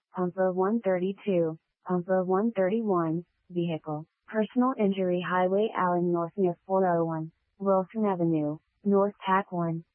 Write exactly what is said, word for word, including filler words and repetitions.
Pumper one thirty-two, Pumper one thirty-one, Vehicle, Personal Injury Highway Allen North near four oh one, Wilson Avenue, North Tack one.